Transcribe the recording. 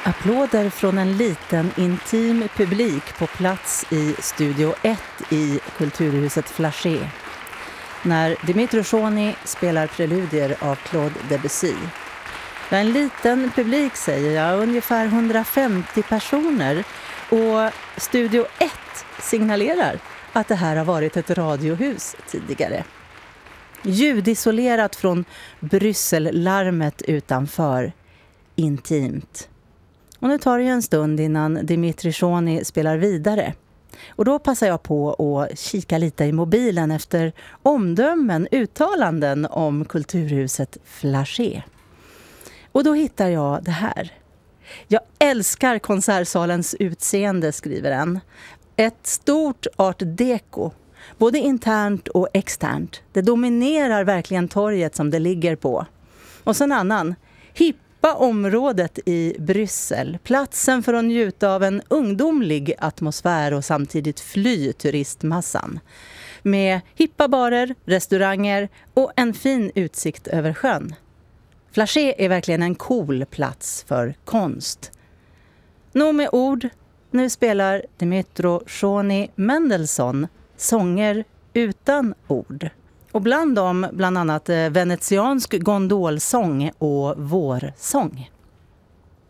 Applåder från en liten intim publik på plats i Studio 1 i Kulturhuset Flagey när Dimitri Soni spelar preludier av Claude Debussy. En liten publik säger jag, ungefär 150 personer, och Studio 1 signalerar att det här har varit ett radiohus tidigare. Ljudisolerat från Bryssellarmet utanför, intimt. Och nu tar det ju en stund innan Dimitri Soni spelar vidare. Och då passar jag på att kika lite i mobilen efter omdömen, uttalanden om Kulturhuset Flagey. Och då hittar jag det här. Jag älskar konsertsalens utseende, skriver en. Ett stort art deco, både internt och externt. Det dominerar verkligen torget som det ligger på. Och sen annan, området i Bryssel. Platsen för att njuta av en ungdomlig atmosfär och samtidigt fly turistmassan. Med hippa barer, restauranger och en fin utsikt över sjön. Flagey är verkligen en cool plats för konst. Nå med ord, nu spelar Dimitri Soni Mendelssohn sånger utan ord. Och bland dem bland annat venetiansk gondolsång och vårsång.